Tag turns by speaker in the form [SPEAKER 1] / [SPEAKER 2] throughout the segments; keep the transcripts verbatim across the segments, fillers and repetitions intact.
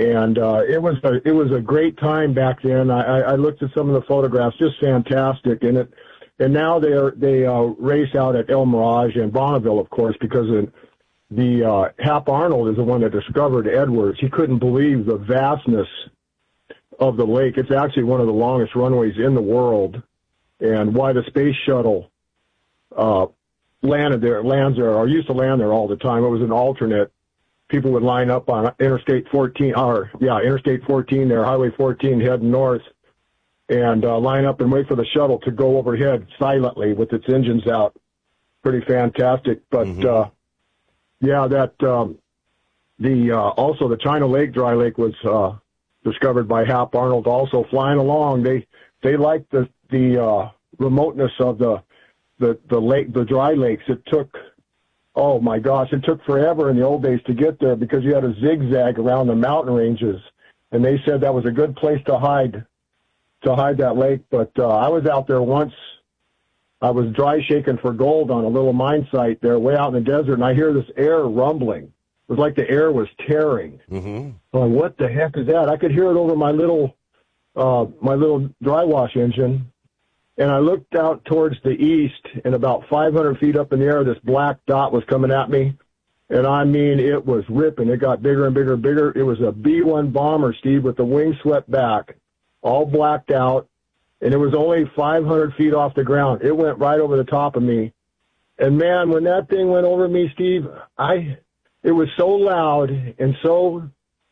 [SPEAKER 1] And uh, it was a it was a great time back then. I, I looked at some of the photographs, just fantastic. And it and now they are, they uh, race out at El Mirage and Bonneville, of course, because of the uh, Hap Arnold is the one that discovered Edwards. He couldn't believe the vastness of the lake. It's actually one of the longest runways in the world, and why the space shuttle uh, landed there, lands there, or used to land there all the time. It was an alternate. People would line up on Interstate fourteen, or yeah, Interstate fourteen there, Highway fourteen, heading north, and uh, line up and wait for the shuttle to go overhead silently with its engines out. Pretty fantastic. But mm-hmm. uh, yeah, that um, the uh, also the China Lake dry lake was uh, discovered by Hap Arnold. Also flying along, they they liked the the uh, remoteness of the the the lake, the dry lakes. It took. Oh, my gosh, it took forever in the old days to get there because you had to zigzag around the mountain ranges. And they said that was a good place to hide, to hide that lake. But uh, I was out there once. I was dry shaking for gold on a little mine site there way out in the desert, and I hear this air rumbling. It was like the air was tearing. Mm-hmm. Going, what the heck is that? I could hear it over my little, uh, my little dry wash engine. And I looked out towards the east, and about five hundred feet up in the air, this black dot was coming at me. And I mean, it was ripping. It got bigger and bigger and bigger. It was a B one bomber, Steve, with the wings swept back, all blacked out. And it was only five hundred feet off the ground. It went right over the top of me. And man, when that thing went over me, Steve, I, it was so loud and so,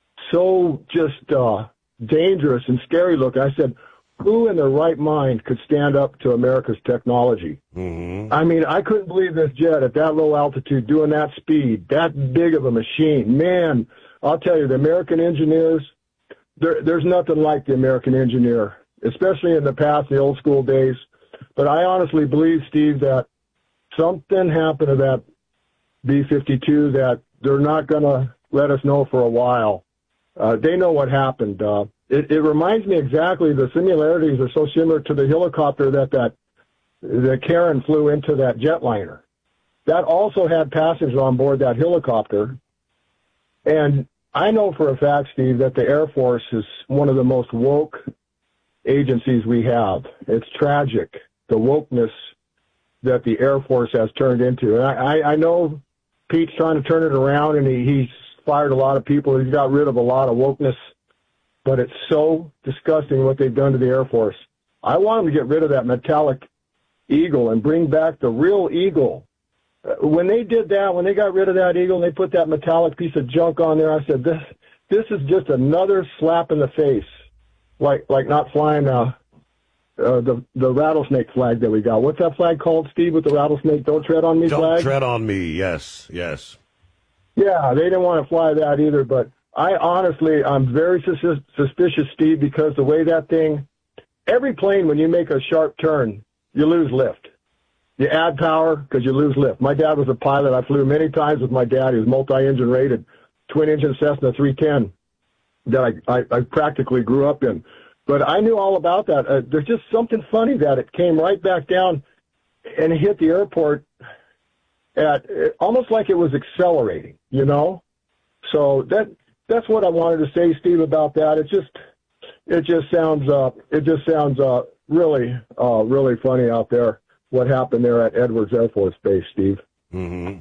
[SPEAKER 1] so just, uh, dangerous and scary looking. I said, who in their right mind could stand up to America's technology? Mm-hmm. I mean, I couldn't believe this jet at that low altitude doing that speed, that big of a machine. Man, I'll tell you, the American engineers, there, there's nothing like the American engineer, especially in the past, the old school days. But I honestly believe, Steve, that something happened to that B fifty-two that they're not going to let us know for a while. Uh, they know what happened. Uh, It, it reminds me exactly, the similarities are so similar to the helicopter that, that the Karen flew into that jetliner. That also had passengers on board that helicopter. And I know for a fact, Steve, that the Air Force is one of the most woke agencies we have. It's tragic, the wokeness that the Air Force has turned into. And I, I, I know Pete's trying to turn it around, and he, he's fired a lot of people. He's got rid of a lot of wokeness. But it's so disgusting what they've done to the Air Force. I want them to get rid of that metallic eagle and bring back the real eagle. When they did that, when they got rid of that eagle and they put that metallic piece of junk on there, I said, this this is just another slap in the face, like like not flying uh, uh, the the rattlesnake flag that we got. What's that flag called, Steve, with the rattlesnake don't tread on me
[SPEAKER 2] don't
[SPEAKER 1] flag?
[SPEAKER 2] Don't tread on me, yes, yes.
[SPEAKER 1] Yeah, they didn't want to fly that either, but I honestly, I'm very sus- suspicious, Steve, because the way that thing, every plane, when you make a sharp turn, you lose lift. You add power because you lose lift. My dad was a pilot. I flew many times with my dad. He was multi-engine rated, twin-engine Cessna three ten that I, I, I practically grew up in. But I knew all about that. Uh, there's just something funny that it came right back down and hit the airport at almost like it was accelerating, you know? So that... That's what I wanted to say, Steve, about that. It just, it just sounds, uh, it just sounds uh, really, uh, really funny out there. What happened there at Edwards Air Force Base, Steve? Mm-hmm.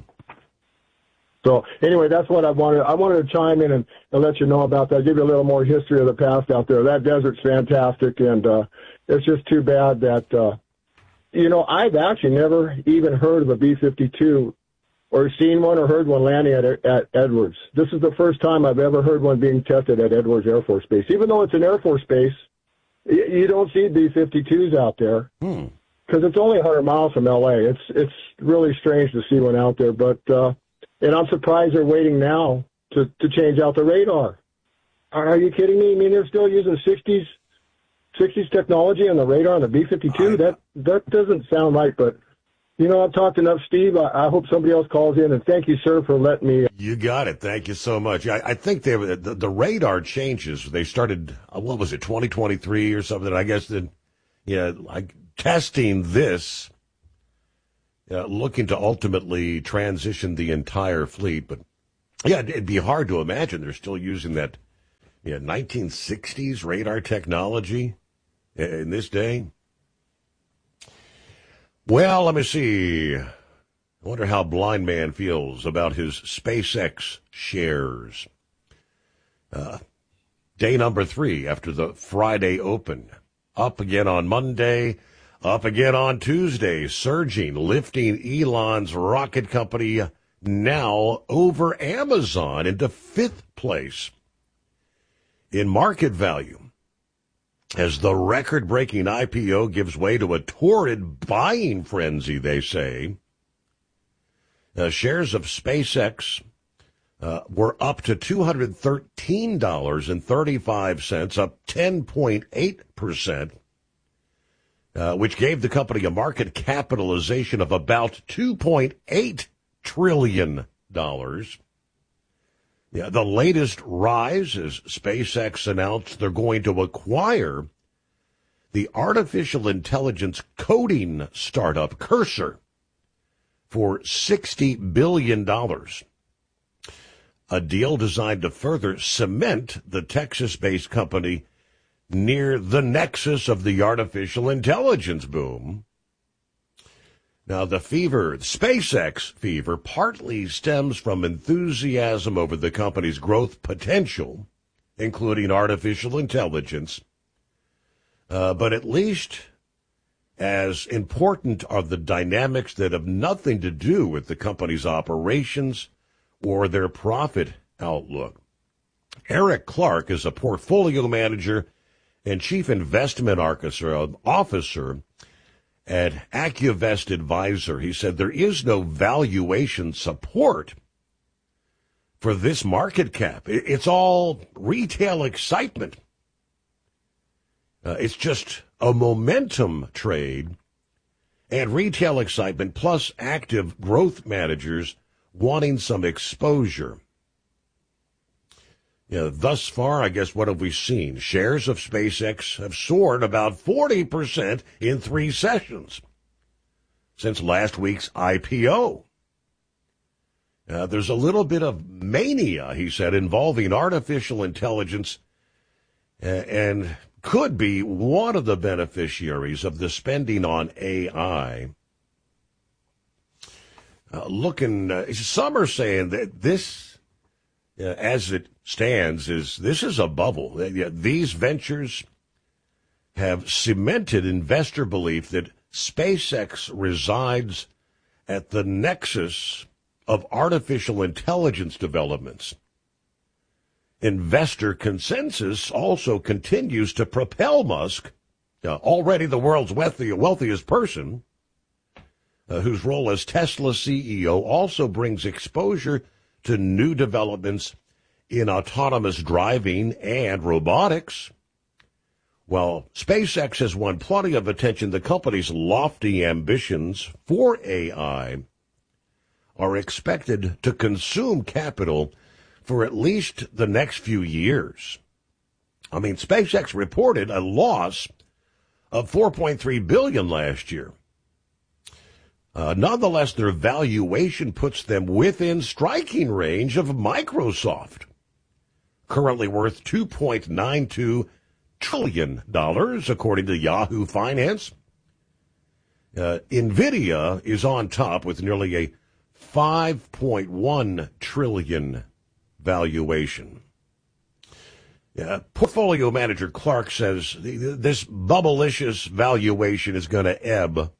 [SPEAKER 1] So anyway, that's what I wanted. I wanted to chime in and, and let you know about that. Give you a little more history of the past out there. That desert's fantastic, and uh, it's just too bad that, uh, you know, I've actually never even heard of a B fifty-two. Or seen one or heard one landing at, at Edwards. This is the first time I've ever heard one being tested at Edwards Air Force Base. Even though it's an Air Force base, you, you don't see B fifty-twos out there because hmm. it's only one hundred miles from L A. It's it's really strange to see one out there. But uh, and I'm surprised they're waiting now to, to change out the radar. Are you kidding me? I mean, they're still using sixties sixties technology on the radar on the B fifty-two. I, that that doesn't sound right, but. You know, I've talked enough, Steve. I, I hope somebody else calls in, and thank you, sir, for letting me.
[SPEAKER 2] You got it. Thank you so much. I, I think they the, the radar changes. They started, what was it, twenty twenty-three or something? I guess that, yeah, like testing this, uh, looking to ultimately transition the entire fleet. But yeah, it'd be hard to imagine they're still using that Yeah, nineteen sixties radar technology in this day. Well, let me see. I wonder how Blind Man feels about his SpaceX shares. Uh, day number three after the Friday open. Up again on Monday, up again on Tuesday, surging, lifting Elon's rocket company now over Amazon into fifth place in market value as the record-breaking I P O gives way to a torrid buying frenzy, they say. Uh, shares of SpaceX uh, were up to two hundred thirteen dollars and thirty-five cents, up ten point eight percent, uh, which gave the company a market capitalization of about two point eight trillion dollars. Yeah, the latest rise is SpaceX announced they're going to acquire the artificial intelligence coding startup Cursor for sixty billion dollars. A deal designed to further cement the Texas-based company near the nexus of the artificial intelligence boom. Now, the fever, the SpaceX fever, partly stems from enthusiasm over the company's growth potential, including artificial intelligence. Uh, but at least as important are the dynamics that have nothing to do with the company's operations or their profit outlook. Eric Clark is a portfolio manager and chief investment officer at AccuVest Advisor. He said there is no valuation support for this market cap. It's all retail excitement. Uh, it's just a momentum trade and retail excitement plus active growth managers wanting some exposure. Yeah, thus far, I guess, what have we seen? Shares of SpaceX have soared about forty percent in three sessions since last week's I P O. Uh, there's a little bit of mania, he said, involving artificial intelligence uh, and could be one of the beneficiaries of the spending on A I. Uh, looking, uh, some are saying that this, uh, as it stands, is this is a bubble. These ventures have cemented investor belief that SpaceX resides at the nexus of artificial intelligence developments. Investor consensus also continues to propel Musk, uh, already the world's wealthy, wealthiest person, uh, whose role as Tesla C E O also brings exposure to new developments in autonomous driving and robotics. While SpaceX has won plenty of attention, the company's lofty ambitions for A I are expected to consume capital for at least the next few years. I mean, SpaceX reported a loss of four point three billion dollars last year. Uh, nonetheless, their valuation puts them within striking range of Microsoft, currently worth two point nine two trillion dollars, according to Yahoo Finance. Uh, NVIDIA is on top with nearly a five point one trillion dollars valuation. Yeah, portfolio manager Clark says this bubblicious valuation is going to ebb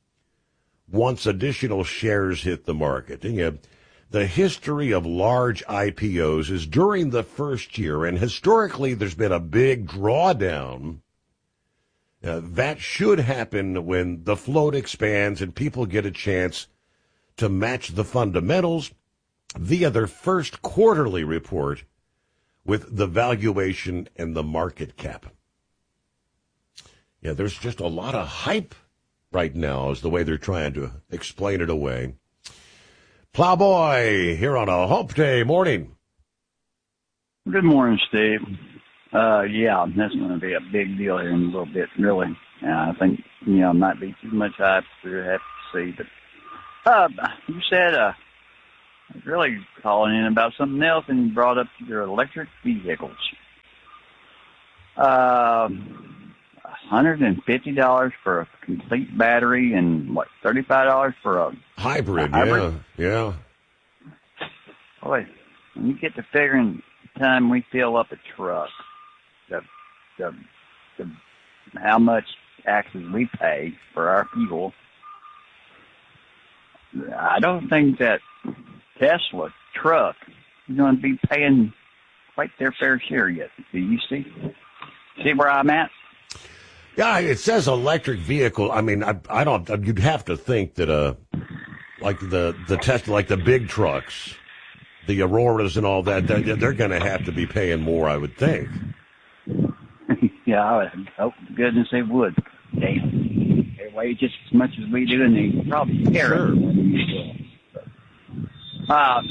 [SPEAKER 2] once additional shares hit the market. And, yeah, the history of large I P Os is during the first year, and historically there's been a big drawdown. Uh, that should happen when the float expands and people get a chance to match the fundamentals via their first quarterly report with the valuation and the market cap. Yeah, there's just a lot of hype right now is the way they're trying to explain it away. Plowboy here on a Hump Day morning.
[SPEAKER 3] Good morning, Steve. Uh, yeah, that's going to be a big deal here in a little bit, really. Uh, I think, you know, it might be too much hype to have to see. But uh, you said, uh, I was really calling in about something else, and you brought up your electric vehicles. Uh, one hundred fifty dollars for a complete battery and, what, thirty-five dollars for a
[SPEAKER 2] hybrid,
[SPEAKER 3] a hybrid?
[SPEAKER 2] yeah, yeah.
[SPEAKER 3] Boy, when you get to figuring the time we fill up a truck, the, the, the, how much taxes we pay for our fuel, I don't think that Tesla truck is going to be paying quite their fair share yet. Do you see? See where I'm at?
[SPEAKER 2] Yeah, it says electric vehicle. I mean, I, I don't. You'd have to think that uh, like the the Tesla, like the big trucks, the Auroras and all that, they're, they're going to have to be paying more, I would think.
[SPEAKER 3] Yeah, I would hope to goodness they would. They, they weigh just as much as we do, and they probably carry
[SPEAKER 2] Sure.
[SPEAKER 3] more than we will. Uh,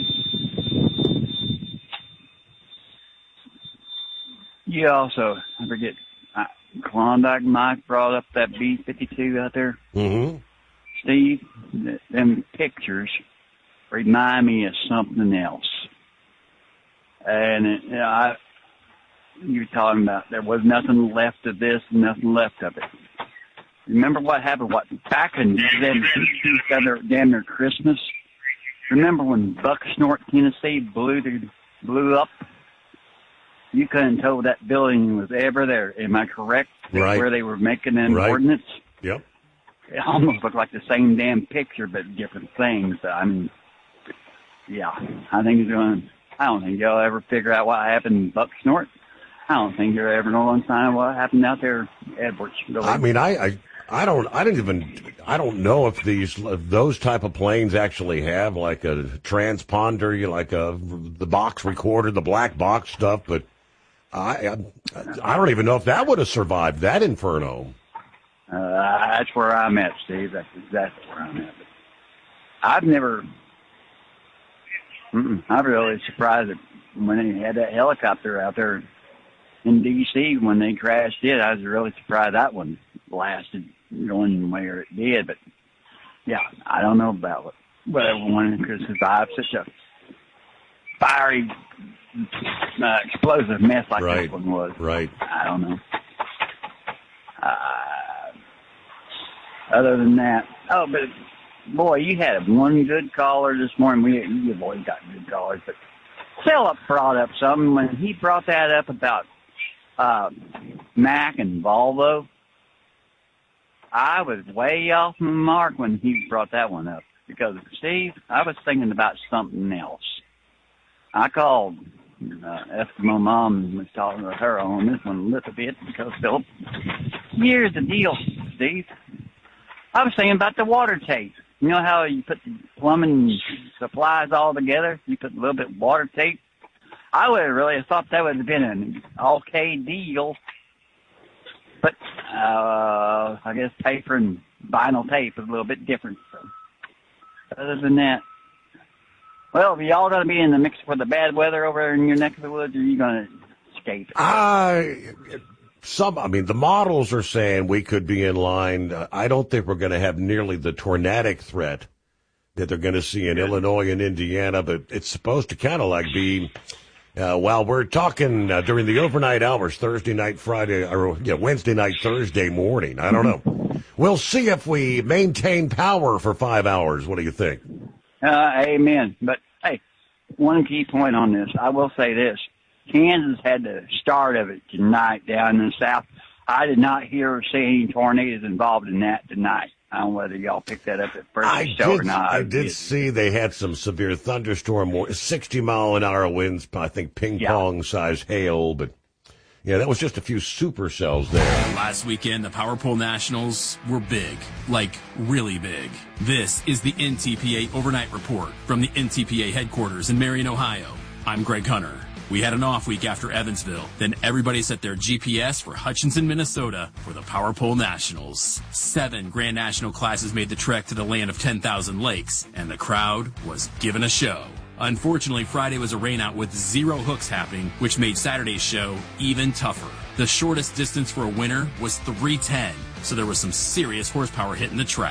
[SPEAKER 3] you also, I forget, uh, Klondike Mike brought up that B fifty-two out there.
[SPEAKER 2] Mm-hmm.
[SPEAKER 3] Steve, th- them pictures remind me of something else. And it, you know, I, you were talking about there was nothing left of this, nothing left of it. Remember what happened? What back in them damn near Christmas? Remember when Bucksnort, Tennessee, blew the, blew up? You couldn't tell that building was ever there. Am I correct?
[SPEAKER 2] Right.
[SPEAKER 3] Where they were making an
[SPEAKER 2] Right.
[SPEAKER 3] ordinance.
[SPEAKER 2] Yep.
[SPEAKER 3] It almost looked like the same damn picture, but different things. I mean, yeah, I think it's going. I don't think you'll ever figure out what happened in Bucksnort. I don't think you're ever going to find out what happened out there, Edwards. Really.
[SPEAKER 2] I mean, I, I, I don't, I didn't even, I don't know if these, if those type of planes actually have like a transponder, you know, like a the box recorder, the black box stuff. But I, I, I don't even know if that would have survived that inferno.
[SPEAKER 3] Uh, that's where I'm at, Steve. That's exactly where I'm at. But I've never. Mm-mm, I'm really surprised that when they had that helicopter out there in D C when they crashed it. I was really surprised that one lasted going where it did. But yeah, I don't know about it. Whether one could survive such a fiery, uh, explosive mess like
[SPEAKER 2] Right.
[SPEAKER 3] this one was.
[SPEAKER 2] Right.
[SPEAKER 3] I don't know. Uh, other than that, oh, but boy, you had one good caller this morning. We, you've always got good callers, but Philip brought up something when he brought that up about uh, Mack and Volvo. I was way off my mark when he brought that one up because, Steve, I was thinking about something else. I called uh, Eskimo Mom and was talking to her on this one a little bit because, Philip, here's the deal, Steve. I was thinking about the water tape. You know how you put the plumbing supplies all together? You put a little bit of water tape. I would have really thought that would have been an okay deal. But uh, I guess paper and vinyl tape is a little bit different. So other than that, well, are y'all going to be in the mix for the bad weather over there in your neck of the woods, or are you going to escape it?
[SPEAKER 2] I, some, I mean, the models are saying we could be in line. Uh, I don't think we're going to have nearly the tornadic threat that they're going to see in Illinois and Indiana, but it's supposed to kind of like be, uh, while we're talking uh, during the overnight hours, Thursday night, Friday, or yeah, Wednesday night, Thursday morning. I don't know. We'll see if we maintain power for five hours. What do you think?
[SPEAKER 3] Uh, amen. But, hey, one key point on this. I will say this. Kansas had the start of it tonight down in the south. I did not hear or see any tornadoes involved in that tonight. I don't know whether y'all picked that up at first
[SPEAKER 2] I
[SPEAKER 3] show
[SPEAKER 2] did,
[SPEAKER 3] or not.
[SPEAKER 2] I did see they had some severe thunderstorm, sixty mile an hour winds, I think ping pong yeah. size hail, but yeah, that was just a few supercells there.
[SPEAKER 4] Last weekend, the Power Pole Nationals were big, like really big. This is the N T P A Overnight Report from the N T P A headquarters in Marion, Ohio. I'm Greg Hunter. We had an off week after Evansville. Then everybody set their G P S for Hutchinson, Minnesota for the Power Pole Nationals. Seven Grand National classes made the trek to the land of ten thousand lakes, and the crowd was given a show. Unfortunately, Friday was a rainout with zero hooks happening, which made Saturday's show even tougher. The shortest distance for a winner was three ten, so there was some serious horsepower hitting the track.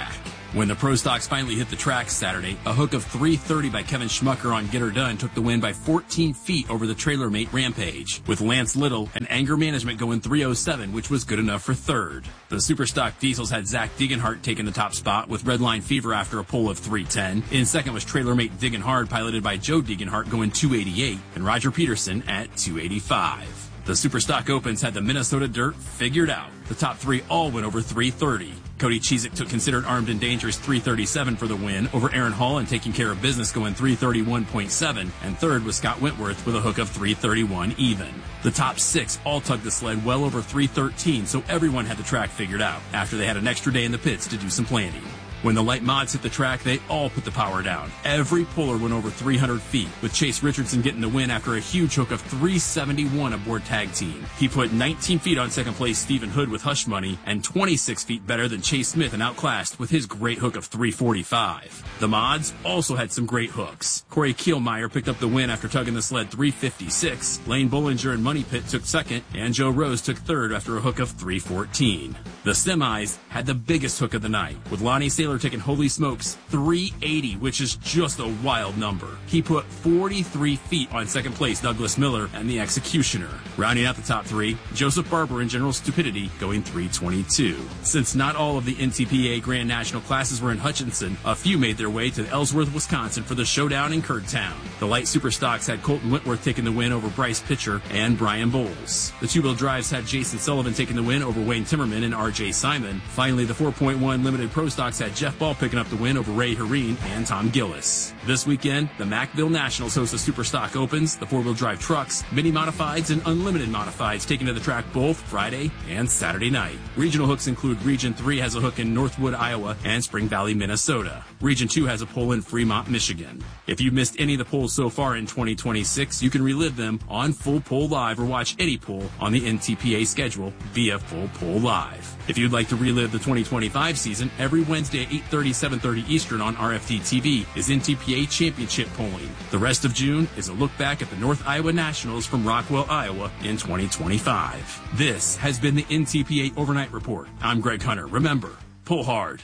[SPEAKER 4] When the Pro Stocks finally hit the track Saturday, a hook of three thirty by Kevin Schmucker on Get Her Done took the win by fourteen feet over the TrailerMate Rampage, with Lance Little and Anger Management going three oh seven, which was good enough for third. The Superstock Diesels had Zach Degenhart taking the top spot with Redline Fever after a pole of three ten. In second was TrailerMate Diggin' Hard, piloted by Joe Degenhart, going two eighty-eight, and Roger Peterson at two eighty-five. The Superstock Opens had the Minnesota Dirt figured out. The top three all went over three thirty. Cody Cheezick took Considered Armed and Dangerous three thirty-seven for the win over Aaron Hall and Taking Care of Business going three thirty-one point seven, and third was Scott Wentworth with a hook of three thirty-one even. The top six all tugged the sled well over three thirteen, so everyone had the track figured out after they had an extra day in the pits to do some planning. When the light mods hit the track, they all put the power down. Every puller went over three hundred feet, with Chase Richardson getting the win after a huge hook of three seventy-one aboard Tag Team. He put nineteen feet on second place Stephen Hood with Hush Money, and twenty-six feet better than Chase Smith and outclassed with his great hook of three forty-five. The mods also had some great hooks. Corey Kielmeyer picked up the win after tugging the sled three fifty-six. Lane Bollinger and Money Pit took second, and Joe Rose took third after a hook of three fourteen. The semis had the biggest hook of the night, with Lonnie Saylor taking Holy Smokes three eighty, which is just a wild number. He put forty-three feet on second place Douglas Miller and the Executioner. Rounding out the top three, Joseph Barber and General Stupidity going three twenty-two. Since not all of the N T P A Grand National classes were in Hutchinson, a few made their way to Ellsworth, Wisconsin for the showdown in Kurdtown. The light super stocks had Colton Wentworth taking the win over Bryce Pitcher and Brian Bowles. The two-wheel drives had Jason Sullivan taking the win over Wayne Timmerman and R J Simon. Finally, the four point one limited pro stocks had Jeff Ball picking up the win over Ray Hareen and Tom Gillis. This weekend, the Macville Nationals host the Superstock Opens, the four-wheel drive trucks, mini modifieds, and unlimited modifieds taking to the track both Friday and Saturday night. Regional hooks include Region three has a hook in Northwood, Iowa, and Spring Valley, Minnesota. Region two has a pole in Fremont, Michigan. If you missed any of the polls so far in twenty twenty-six, you can relive them on Full Poll Live or watch any poll on the N T P A schedule via Full Poll Live. If you'd like to relive the twenty twenty-five season, every Wednesday at eight thirty, seven thirty Eastern on R F D T V is N T P A Championship polling. The rest of June is a look back at the North Iowa Nationals from Rockwell, Iowa in twenty twenty-five. This has been the N T P A Overnight Report. I'm Greg Hunter. Remember, pull hard.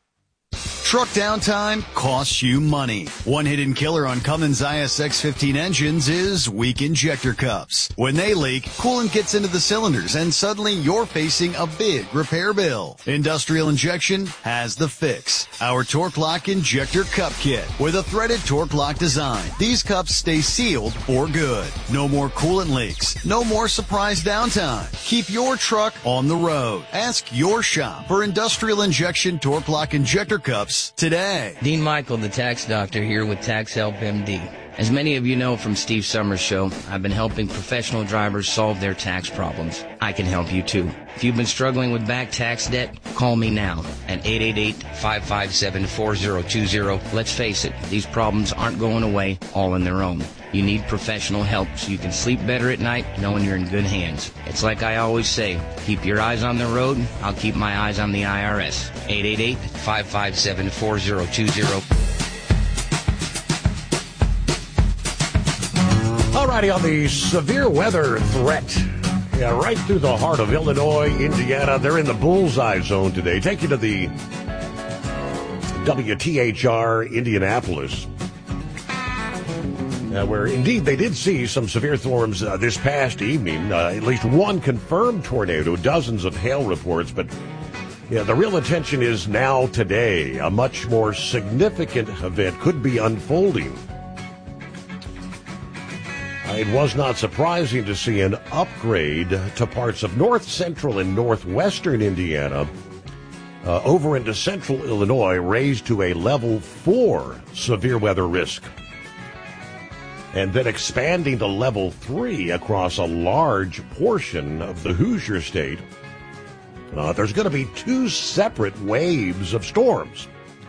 [SPEAKER 5] Truck downtime costs you money. One hidden killer on Cummins I S X fifteen engines is weak injector cups. When they leak, coolant gets into the cylinders and suddenly you're facing a big repair bill. Industrial Injection has the fix. Our Torque Lock Injector Cup Kit with a threaded Torque Lock design. These cups stay sealed for good. No more coolant leaks. No more surprise downtime. Keep your truck on the road. Ask your shop for Industrial Injection Torque Lock Injector Cups today.
[SPEAKER 6] Dean Michael, the tax doctor, here with Tax Help M D. As many of you know from Steve Summers' show, I've been helping professional drivers solve their tax problems. I can help you too. If you've been struggling with back tax debt, call me now at eight eight eight, five five seven, four zero two zero. Let's face it, these problems aren't going away all on their own. You need professional help so you can sleep better at night knowing you're in good hands. It's like I always say, keep your eyes on the road, I'll keep my eyes on the I R S. eight eight eight, five five seven, four zero two zero.
[SPEAKER 2] Alrighty, on the severe weather threat, yeah, right through the heart of Illinois, Indiana. They're in the bullseye zone today. Take you to the W T H R Indianapolis, uh, where indeed they did see some severe storms uh, this past evening. Uh, at least one confirmed tornado, dozens of hail reports, but yeah, the real attention is now today. A much more significant event could be unfolding. It was not surprising to see an upgrade to parts of north central and northwestern Indiana uh, over into central Illinois, raised to a level four severe weather risk, and then expanding to level three across a large portion of the Hoosier state. Uh, there's going to be two separate waves of storms.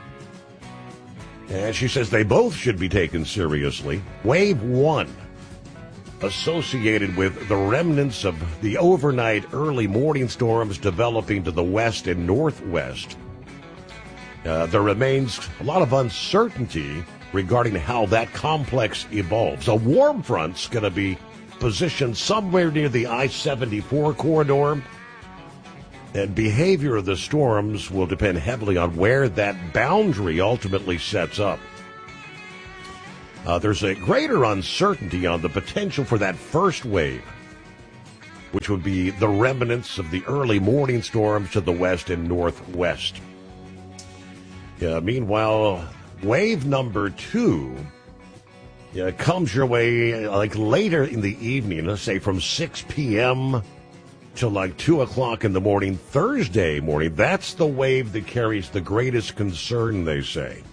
[SPEAKER 2] And she says they both should be taken seriously. Wave one, associated with the remnants of the overnight early morning storms developing to the west and northwest. Uh, there remains a lot of uncertainty regarding how that complex evolves. A warm front's going to be positioned somewhere near the I seventy-four corridor. And behavior of the storms will depend heavily on where that boundary ultimately sets up. Uh, there's a greater uncertainty on the potential for that first wave, which would be the remnants of the early morning storms to the west and northwest. Uh, meanwhile, wave number two uh, comes your way uh, like later in the evening, let's say from six p.m. till like two o'clock in the morning, Thursday morning. That's the wave that carries the greatest concern, they say.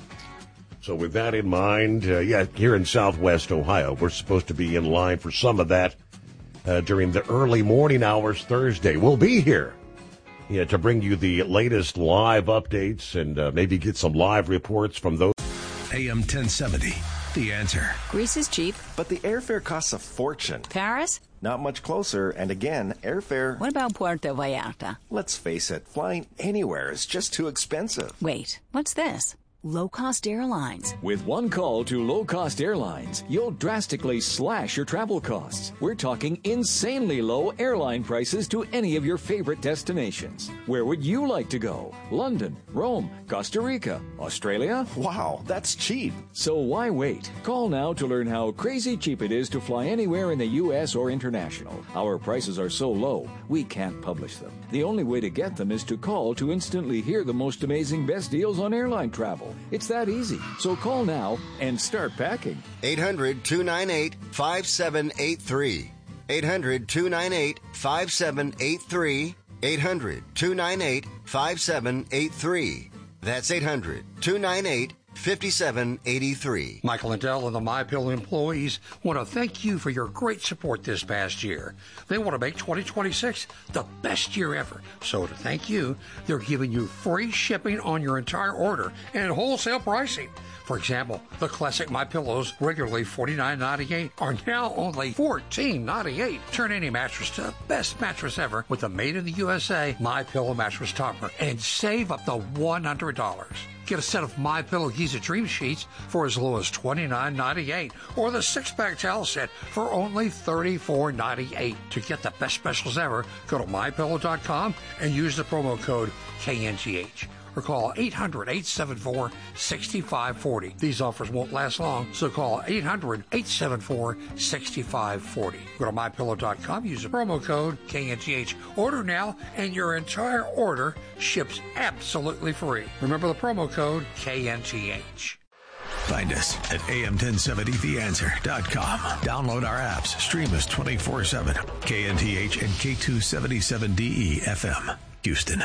[SPEAKER 2] So with that in mind, uh, yeah, here in southwest Ohio, we're supposed to be in line for some of that uh, during the early morning hours Thursday. We'll be here yeah, to bring you the latest live updates and uh, maybe get some live reports from those.
[SPEAKER 7] A M ten seventy, The Answer.
[SPEAKER 8] Greece is cheap.
[SPEAKER 9] But the airfare costs a fortune.
[SPEAKER 8] Paris?
[SPEAKER 9] Not much closer, and again, airfare...
[SPEAKER 8] What about Puerto Vallarta?
[SPEAKER 9] Let's face it, flying anywhere is just too expensive.
[SPEAKER 8] Wait, what's this? Low-cost airlines.
[SPEAKER 10] With one call to low-cost airlines, you'll drastically slash your travel costs. We're talking insanely low airline prices to any of your favorite destinations. Where would you like to go? London, Rome, Costa Rica, Australia?
[SPEAKER 9] Wow, that's cheap.
[SPEAKER 10] So why wait? Call now to learn how crazy cheap it is to fly anywhere in the U S or international. Our prices are so low, we can't publish them. The only way to get them is to call to instantly hear the most amazing best deals on airline travel. It's that easy. So call now and start packing.
[SPEAKER 11] eight hundred, two nine eight, five seven eight three. eight hundred, two nine eight, five seven eight three. eight hundred, two nine eight, five seven eight three. That's eight hundred, two nine eight, five seven eight three.
[SPEAKER 12] Michael Lindell and the MyPillow employees want to thank you for your great support this past year. They want to make twenty twenty-six the best year ever. So to thank you, they're giving you free shipping on your entire order and wholesale pricing. For example, the classic MyPillows, regularly forty-nine ninety-eight, are now only fourteen ninety-eight. Turn any mattress to the best mattress ever with the made in the U S A MyPillow mattress topper and save up to one hundred dollars. Get a set of MyPillow Giza Dream Sheets for as low as twenty-nine ninety-eight, or the six-pack towel set for only thirty-four ninety-eight. To get the best specials ever, go to my pillow dot com and use the promo code K N G H. Or call eight hundred, eight seven four, six five four zero. These offers won't last long, so call eight hundred, eight seven four, six five four zero. Go to my pillow dot com, use the promo code K N G H. Order now, and your entire order ships absolutely free. Remember the promo code K N G H.
[SPEAKER 7] Find us at A M ten seventy the answer dot com. Download our apps. Stream us twenty-four seven. K N T H and K two seventy-seven D E F M, Houston.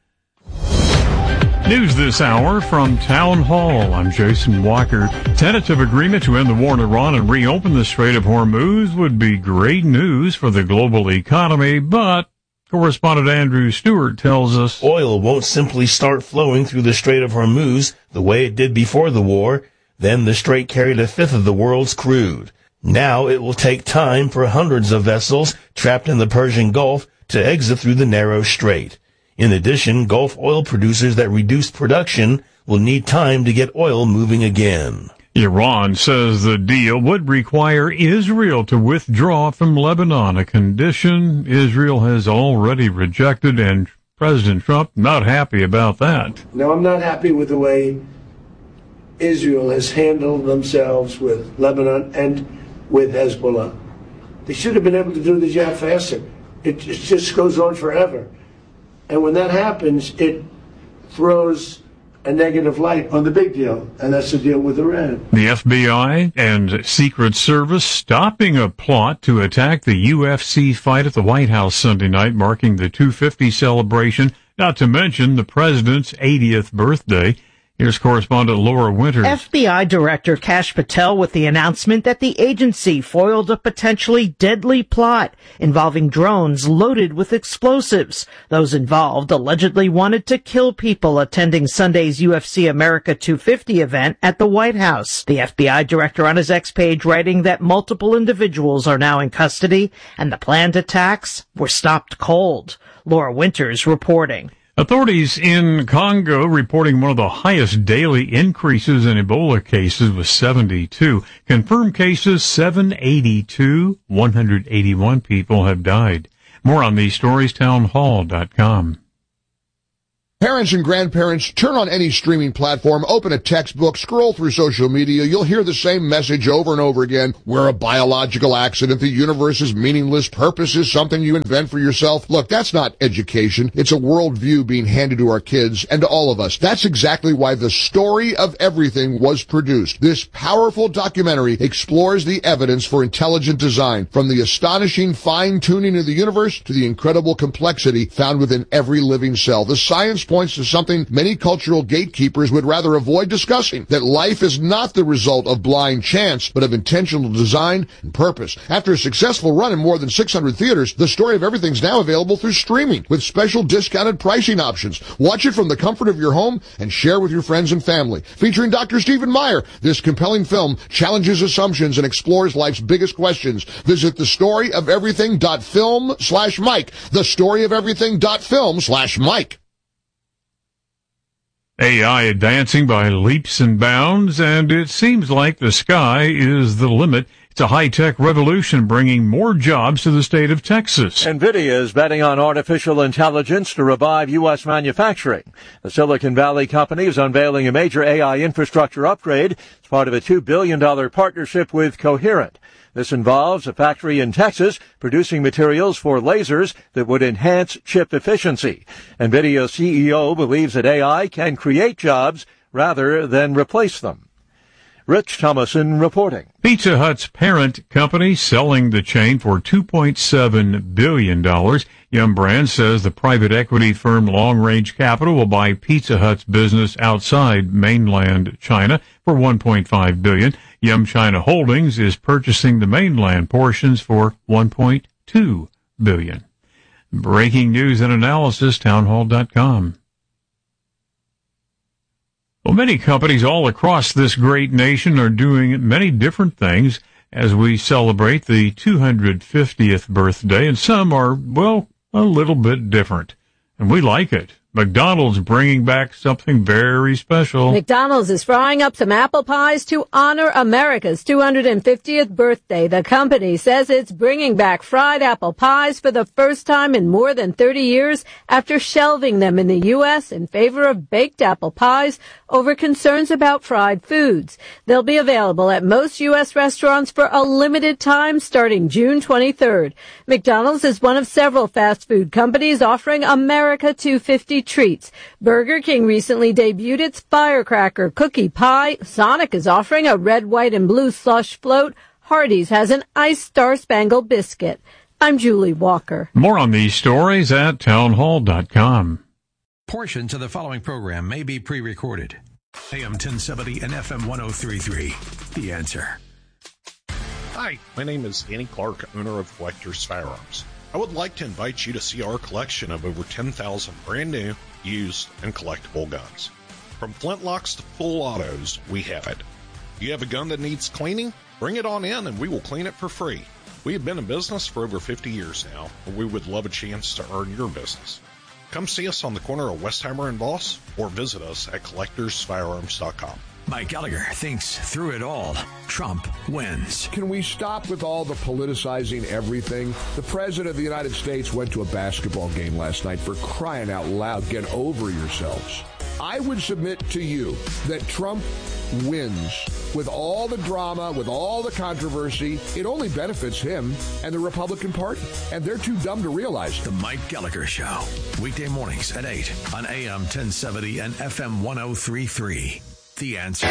[SPEAKER 13] News this hour from Town Hall. I'm Jason Walker. Tentative agreement to end the war in Iran and reopen the Strait of Hormuz would be great news for the global economy, but correspondent Andrew Stewart tells us
[SPEAKER 14] oil won't simply start flowing through the Strait of Hormuz the way it did before the war. Then the strait carried a fifth of the world's crude. Now it will take time for hundreds of vessels trapped in the Persian Gulf to exit through the narrow strait. In addition, Gulf oil producers that reduced production will need time to get oil moving again.
[SPEAKER 13] Iran says the deal would require Israel to withdraw from Lebanon, a condition Israel has already rejected, and President Trump not happy about that.
[SPEAKER 15] No, I'm not happy with the way Israel has handled themselves with Lebanon and with Hezbollah. They should have been able to do the job faster. It just goes on forever. And when that happens, it throws a negative light on the big deal, and that's the deal with Iran.
[SPEAKER 13] The F B I and Secret Service stopping a plot to attack the U F C fight at the White House Sunday night, marking the two fifty celebration, not to mention the president's eightieth birthday. Here's correspondent Laura Winters.
[SPEAKER 16] F B I Director Kash Patel with the announcement that the agency foiled a potentially deadly plot involving drones loaded with explosives. Those involved allegedly wanted to kill people attending Sunday's U F C America two fifty event at the White House. The F B I Director on his X page writing that multiple individuals are now in custody and the planned attacks were stopped cold. Laura Winters reporting.
[SPEAKER 13] Authorities in Congo reporting one of the highest daily increases in Ebola cases with seventy-two. Confirmed cases, seven eighty-two. one hundred eighty-one people have died. More on these stories, town hall dot com.
[SPEAKER 17] Parents and grandparents, turn on any streaming platform, open a textbook, scroll through social media. You'll hear the same message over and over again. We're a biological accident. The universe is meaningless. Purpose is something you invent for yourself. Look, that's not education. It's a worldview being handed to our kids and to all of us. That's exactly why The Story of Everything was produced. This powerful documentary explores the evidence for intelligent design, from the astonishing fine-tuning of the universe to the incredible complexity found within every living cell. The science points to something many cultural gatekeepers would rather avoid discussing, that life is not the result of blind chance, but of intentional design and purpose. After a successful run in more than six hundred theaters, The Story of Everything's now available through streaming with special discounted pricing options. Watch it from the comfort of your home and share with your friends and family. Featuring Doctor Stephen Meyer, this compelling film challenges assumptions and explores life's biggest questions. Visit thestoryofeverything.film slash Mike. Thestoryofeverything.film slash Mike.
[SPEAKER 13] A I advancing by leaps and bounds, and it seems like the sky is the limit. It's a high-tech revolution bringing more jobs to the state of Texas.
[SPEAKER 18] NVIDIA is betting on artificial intelligence to revive U S manufacturing. The Silicon Valley company is unveiling a major A I infrastructure upgrade as part of a two billion dollars partnership with Coherent. This involves a factory in Texas producing materials for lasers that would enhance chip efficiency. NVIDIA C E O believes that A I can create jobs rather than replace them. Rich Thomason reporting.
[SPEAKER 13] Pizza Hut's parent company selling the chain for two point seven billion dollars. Yum Brands says the private equity firm Long Range Capital will buy Pizza Hut's business outside mainland China for one point five billion dollars. Yum China Holdings is purchasing the mainland portions for one point two billion dollars. Breaking news and analysis, town hall dot com. Well, many companies all across this great nation are doing many different things as we celebrate the two hundred fiftieth birthday, and some are, well, a little bit different. And we like it. McDonald's bringing back something very special.
[SPEAKER 19] McDonald's is frying up some apple pies to honor America's two hundred fiftieth birthday. The company says it's bringing back fried apple pies for the first time in more than thirty years after shelving them in the U S in favor of baked apple pies over concerns about fried foods. They'll be available at most U S restaurants for a limited time starting June twenty-third. McDonald's is one of several fast food companies offering America two hundred fifty treats. Burger King recently debuted its Firecracker Cookie Pie. Sonic is offering a red, white, and blue slush float. Hardee's has an iced Star-Spangled Biscuit. I'm Julie Walker.
[SPEAKER 13] More on these stories at town hall dot com.
[SPEAKER 7] Portions of the following program may be pre-recorded. A M ten seventy and F M one oh three point three. The Answer.
[SPEAKER 20] Hi, my name is Danny Clark, owner of Collector's Firearms. I would like to invite you to see our collection of over ten thousand brand new, used, and collectible guns. From flintlocks to full autos, we have it. You have a gun that needs cleaning? Bring it on in and we will clean it for free. We have been in business for over fifty years now, and we would love a chance to earn your business. Come see us on the corner of Westheimer and Voss, or visit us at collectors firearms dot com.
[SPEAKER 7] Mike Gallagher thinks through it all, Trump wins.
[SPEAKER 21] Can we stop with all the politicizing everything? The President of the United States went to a basketball game last night. For crying out loud, get over yourselves. I would submit to you that Trump wins. With all the drama, with all the controversy, it only benefits him and the Republican Party. And they're too dumb to realize.
[SPEAKER 7] The Mike Gallagher Show. Weekday mornings at eight on A M ten seventy and F M one oh three point three. The Answer.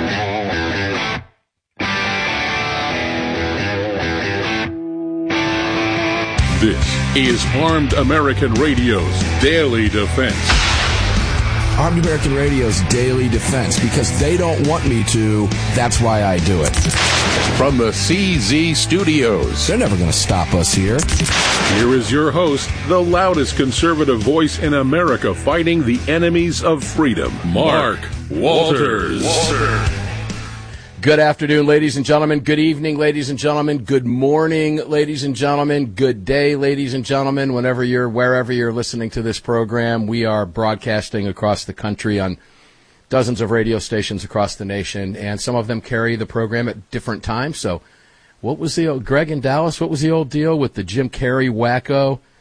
[SPEAKER 22] This is Armed American Radio's Daily Defense.
[SPEAKER 23] Armed American Radio's Daily Defense, because they don't want me to, that's why I do it.
[SPEAKER 22] From the C Z Studios.
[SPEAKER 23] They're never going to stop us here.
[SPEAKER 22] Here is your host, the loudest conservative voice in America fighting the enemies of freedom, Mark Walters. Walter.
[SPEAKER 24] Good afternoon, ladies and gentlemen. Good evening, ladies and gentlemen. Good morning, ladies and gentlemen. Good day, ladies and gentlemen. Whenever you're, wherever you're listening to this program, we are broadcasting across the country on dozens of radio stations across the nation, and some of them carry the program at different times. So what was the old, Greg in Dallas, what was the old deal with the Jim Carrey wacko?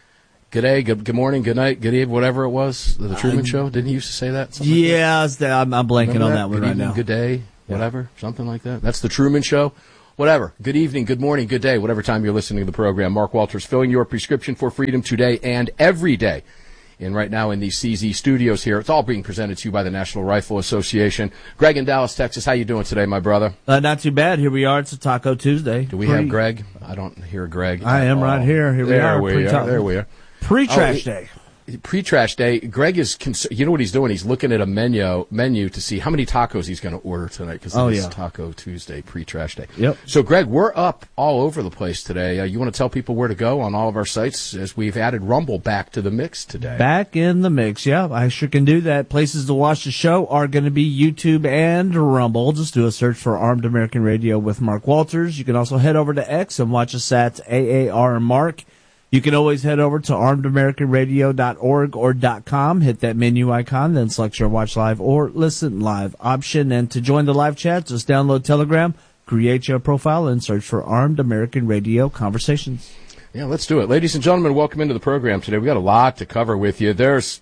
[SPEAKER 24] Good day, good, good morning, good night, good evening, whatever it was. The, the Truman uh, Show. Didn't he used to say that? Something
[SPEAKER 1] yeah,
[SPEAKER 24] like that?
[SPEAKER 1] I'm, I'm blanking Remember on that, that one
[SPEAKER 24] good
[SPEAKER 1] right
[SPEAKER 24] evening,
[SPEAKER 1] now.
[SPEAKER 24] Good day, whatever, yeah. Something like that. That's the Truman Show. Whatever. Good evening, good morning, good day, whatever time you're listening to the program. Mark Walters filling your prescription for freedom today and every day. And right now in the C Z studios here, it's all being presented to you by the National Rifle Association. Greg in Dallas, Texas, how you doing today, my brother?
[SPEAKER 1] Uh, not too bad. Here we are. It's a Taco Tuesday.
[SPEAKER 24] Do we
[SPEAKER 1] Pre-
[SPEAKER 24] have Greg? I don't hear Greg.
[SPEAKER 1] I am all. right here. Here
[SPEAKER 24] there
[SPEAKER 1] we are.
[SPEAKER 24] We are. There we are.
[SPEAKER 1] Pre-trash
[SPEAKER 24] oh,
[SPEAKER 1] day.
[SPEAKER 24] Pre-trash day. Greg is, cons- you know what he's doing? He's looking at a menu menu to see how many tacos he's going to order tonight because
[SPEAKER 1] oh,
[SPEAKER 24] it's
[SPEAKER 1] yeah.
[SPEAKER 24] Taco Tuesday, pre-trash day.
[SPEAKER 1] Yep.
[SPEAKER 24] So, Greg, we're up all over the place today. Uh, you want to tell people where to go on all of our sites as we've added Rumble back to the mix today?
[SPEAKER 1] Back in the mix, yeah. I sure can do that. Places to watch the show are going to be YouTube and Rumble. Just do a search for Armed American Radio with Mark Walters. You can also head over to X and watch us at A A R Mark. You can always head over to armed american radio dot org or .com, hit that menu icon, then select your watch live or listen live option. And to join the live chat, just download Telegram, create your profile, and search for Armed American Radio Conversations.
[SPEAKER 24] Yeah, let's do it. Ladies and gentlemen, welcome into the program today. We've got a lot to cover with you. There's,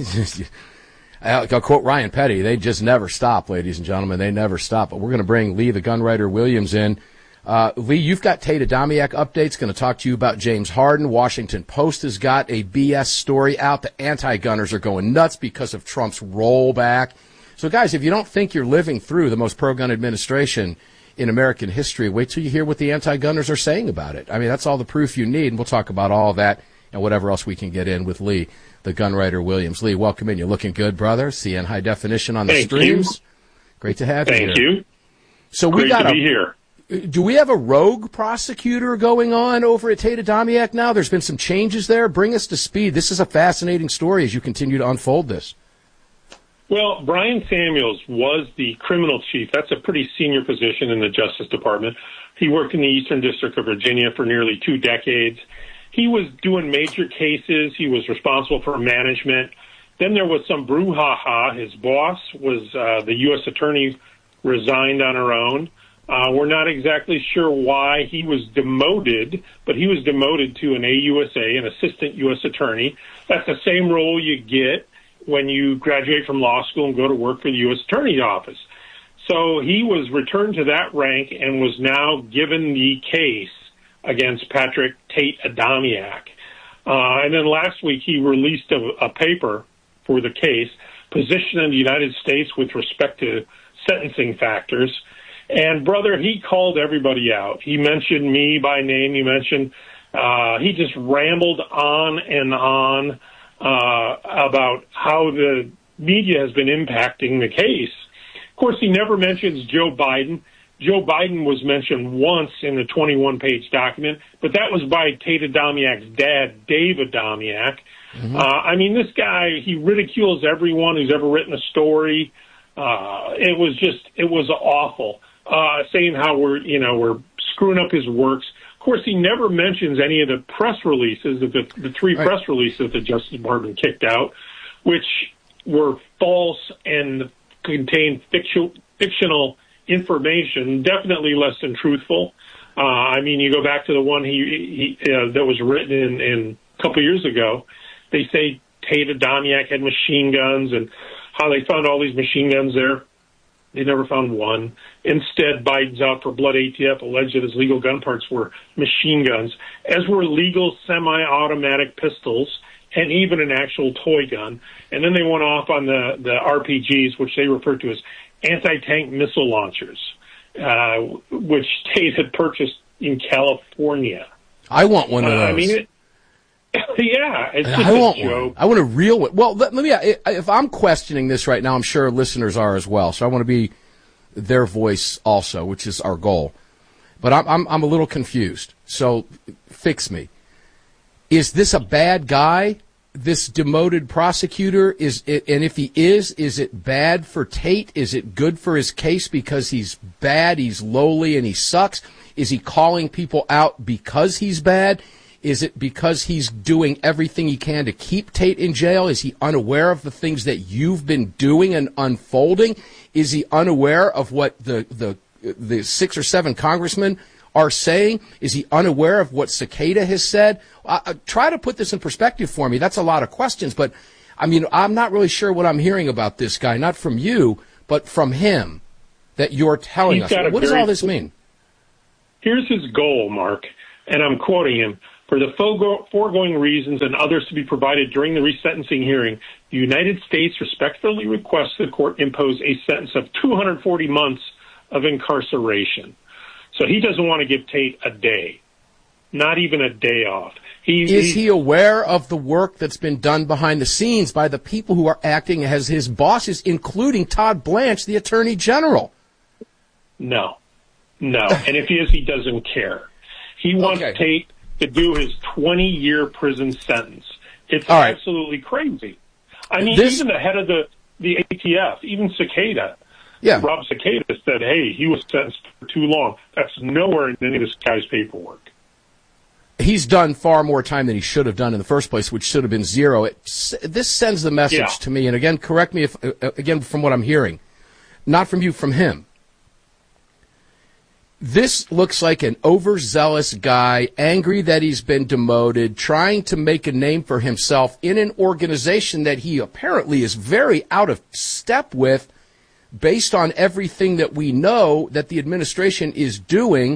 [SPEAKER 24] I'll quote Ryan Petty, they just never stop, ladies and gentlemen. They never stop. But we're going to bring Lee, the gunwriter Williams, in. Uh, Lee, you've got Tate Adamiak updates. Going to talk to you about James Harden. Washington Post has got a B S story out. The anti-gunners are going nuts because of Trump's rollback. So, guys, if you don't think you're living through the most pro-gun administration in American history, wait till you hear what the anti-gunners are saying about it. I mean, that's all the proof you need, and we'll talk about all of that and whatever else we can get in with Lee, the gunwriter Williams. Lee, welcome in. You're looking good, brother. See you in high definition on the
[SPEAKER 3] Thank
[SPEAKER 24] streams.
[SPEAKER 3] You.
[SPEAKER 24] Great to have
[SPEAKER 3] Thank
[SPEAKER 24] you.
[SPEAKER 3] Thank you.
[SPEAKER 24] So
[SPEAKER 3] Great
[SPEAKER 24] we got
[SPEAKER 3] to
[SPEAKER 24] a,
[SPEAKER 3] be here.
[SPEAKER 24] Do we have a rogue prosecutor going on over at Tate Adamiak now? There's been some changes there. Bring us to speed. This is a fascinating story as you continue to unfold this.
[SPEAKER 3] Well, Brian Samuels was the criminal chief. That's a pretty senior position in the Justice Department. He worked in the Eastern District of Virginia for nearly two decades. He was doing major cases. He was responsible for management. Then there was some brouhaha. His boss was uh, the U S attorney, resigned on her own. Uh, we're not exactly sure why he was demoted, but he was demoted to an A U S A, an assistant U S attorney. That's the same role you get when you graduate from law school and go to work for the U S attorney's office. So he was returned to that rank and was now given the case against Patrick Tate Adamiak. Uh, and then last week he released a, a paper for the case, Position in the United States with respect to sentencing factors. And, brother, he called everybody out. He mentioned me by name. He mentioned, uh, he just rambled on and on uh, about how the media has been impacting the case. Of course, he never mentions Joe Biden. Joe Biden was mentioned once in the twenty-one page document, but that was by Tate Adamiak's dad, Dave Adamiak. Mm-hmm. Uh, I mean, this guy, he ridicules everyone who's ever written a story. Uh, it was just, it was awful. Uh, saying how we're, you know, we're screwing up his works. Of course, he never mentions any of the press releases, the, the three right. press releases the Justice Department kicked out, which were false and contained fictional, fictional information, definitely less than truthful. Uh, I mean, you go back to the one he, he uh, that was written in, in a couple of years ago. They say Tate Adamiak had machine guns and how they found all these machine guns there. They never found one. Instead, Biden's out for blood. A T F alleged that his legal gun parts were machine guns, as were legal semi-automatic pistols and even an actual toy gun. And then they went off on the, the R P Gs, which they refer to as anti-tank missile launchers, uh, which Tate had purchased in California.
[SPEAKER 24] I want one of those.
[SPEAKER 3] Uh, I mean, it, yeah, it's just
[SPEAKER 24] I want
[SPEAKER 3] a joke.
[SPEAKER 24] one. I want a real one. Well, let, let me. If I'm questioning this right now, I'm sure listeners are as well. So I want to be their voice also, which is our goal. But I'm I'm, I'm a little confused. So fix me. Is this a bad guy? This demoted prosecutor is, it, and if he is, is it bad for Tate? Is it good for his case because he's bad, he's lowly, and he sucks? Is he calling people out because he's bad? Is it because he's doing everything he can to keep Tate in jail? Is he unaware of the things that you've been doing and unfolding? Is he unaware of what the the the six or seven congressmen are saying? Is he unaware of what Cicada has said? Uh, uh, try to put this in perspective for me. That's a lot of questions, but I mean, I'm not really sure what I'm hearing about this guy, not from you, but from him, that you're telling
[SPEAKER 3] He's
[SPEAKER 24] us. What does all this mean?
[SPEAKER 3] Here's his goal, Mark, and I'm quoting him. For the foregoing reasons and others to be provided during the resentencing hearing, the United States respectfully requests the court impose a sentence of two hundred forty months of incarceration. So he doesn't want to give Tate a day, not even a day off. He,
[SPEAKER 24] Is he aware of the work that's been done behind the scenes by the people who are acting as his bosses, including Todd Blanche, the Attorney General?
[SPEAKER 3] No. No. And if he is, he doesn't care. He wants
[SPEAKER 24] Okay.
[SPEAKER 3] Tate to do his twenty-year prison sentence. It's
[SPEAKER 24] All right.
[SPEAKER 3] absolutely crazy. I mean,
[SPEAKER 24] This-
[SPEAKER 3] even the head of the, the A T F, even Cicada,
[SPEAKER 24] Yeah.
[SPEAKER 3] Rob Cicada said, hey, he was sentenced for too long. That's nowhere in any of this guy's paperwork.
[SPEAKER 24] He's done far more time than he should have done in the first place, which should have been zero. It, this sends the message
[SPEAKER 3] Yeah.
[SPEAKER 24] to me, and again, correct me if, uh, again, from what I'm hearing, not from you, from him. This looks like an overzealous guy, angry that he's been demoted, trying to make a name for himself in an organization that he apparently is very out of step with, based on everything that we know that the administration is doing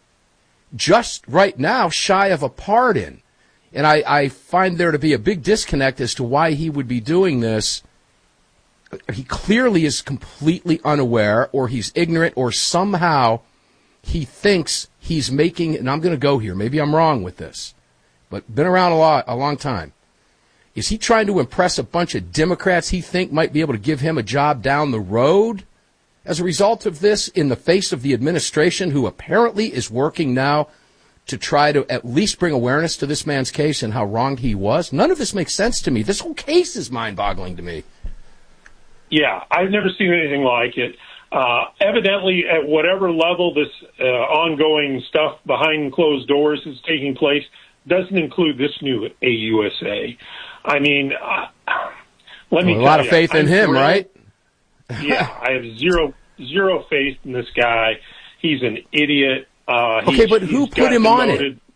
[SPEAKER 24] just right now shy of a pardon. And I, I find there to be a big disconnect as to why he would be doing this. He clearly is completely unaware, or he's ignorant, or somehow he thinks he's making, and I'm going to go here, maybe I'm wrong with this, but been around a lot, a long time. Is he trying to impress a bunch of Democrats he think might be able to give him a job down the road as a result of this, in the face of the administration, who apparently is working now to try to at least bring awareness to this man's case and how wrong he was? None of this makes sense to me. This whole case is mind-boggling to me.
[SPEAKER 3] Yeah, I've never seen anything like it. Uh, evidently, at whatever level this uh, ongoing stuff behind closed doors is taking place, doesn't include this new A U S A. I mean, uh, let me
[SPEAKER 24] Well, a
[SPEAKER 3] tell
[SPEAKER 24] lot of
[SPEAKER 3] you,
[SPEAKER 24] faith in
[SPEAKER 3] I'm
[SPEAKER 24] him,
[SPEAKER 3] thrilled.
[SPEAKER 24] right?
[SPEAKER 3] Yeah, I have zero zero faith in this guy. He's an idiot. Uh,
[SPEAKER 24] Okay,
[SPEAKER 3] he's-
[SPEAKER 24] but who
[SPEAKER 3] he's
[SPEAKER 24] put
[SPEAKER 3] got
[SPEAKER 24] him on
[SPEAKER 3] demoted.
[SPEAKER 24] it?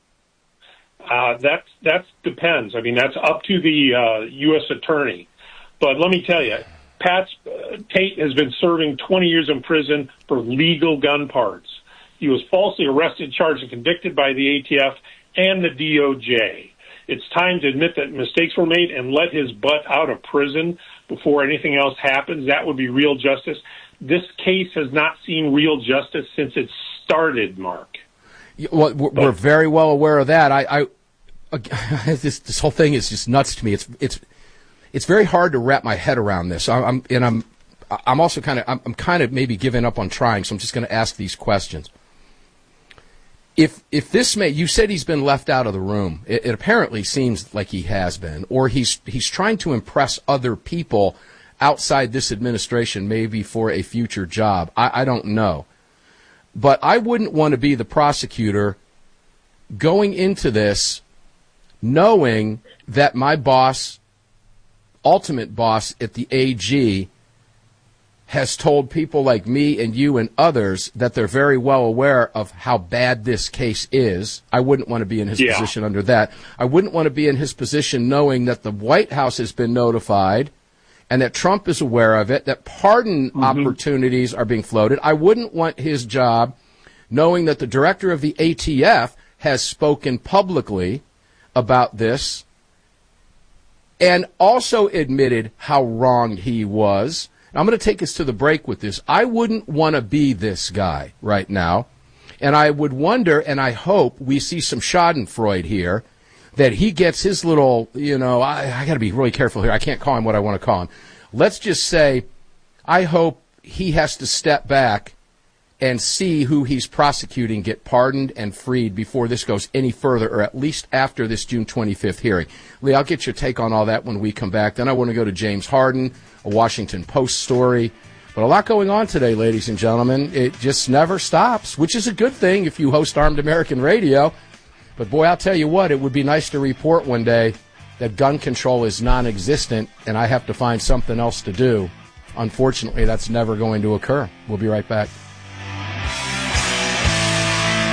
[SPEAKER 3] Uh, that that depends. I mean, that's up to the uh, U S attorney. But let me tell you, Pat uh, Tate has been serving twenty years in prison for legal gun parts. He was falsely arrested, charged, and convicted by the A T F and the D O J. It's time to admit that mistakes were made and let his butt out of prison before anything else happens. That would be real justice. This case has not seen real justice since it started, Mark.
[SPEAKER 24] Yeah, well, we're, we're very well aware of that. I, I this this whole thing is just nuts to me. It's it's it's very hard to wrap my head around this. I'm, I'm and I'm I'm also kind of I'm, I'm kind of maybe giving up on trying. So I'm just going to ask these questions. If if this may, you said he's been left out of the room. It, it apparently seems like he has been, or he's he's trying to impress other people outside this administration, maybe for a future job. I, I don't know, but I wouldn't want to be the prosecutor going into this knowing that my boss, ultimate boss at the A G, has told people like me and you and others that they're very well aware of how bad this case is. I wouldn't want to be in his
[SPEAKER 3] Yeah.
[SPEAKER 24] position under that. I wouldn't want to be in his position knowing that the White House has been notified and that Trump is aware of it, that pardon
[SPEAKER 3] Mm-hmm.
[SPEAKER 24] opportunities are being floated. I wouldn't want his job knowing that the director of the A T F has spoken publicly about this and also admitted how wrong he was. I'm going to take us to the break with this. I wouldn't want to be this guy right now. And I would wonder, and I hope we see some Schadenfreude here, that he gets his little, you know, I, I got to be really careful here. I can't call him what I want to call him. Let's just say, I hope he has to step back and see who he's prosecuting get pardoned and freed before this goes any further, or at least after this June twenty-fifth hearing. Lee, I'll get your take on all that when we come back. Then I want to go to James Harden, a Washington Post story. But a lot going on today, ladies and gentlemen. It just never stops, which is a good thing if you host Armed American Radio. But boy, I'll tell you what, it would be nice to report one day that gun control is non-existent and I have to find something else to do. Unfortunately, that's never going to occur. We'll be right back.